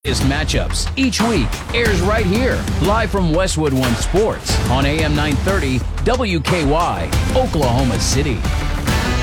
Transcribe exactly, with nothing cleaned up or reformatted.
Is matchups each week airs right here, live from Westwood One Sports on A M nine thirty W K Y, Oklahoma City.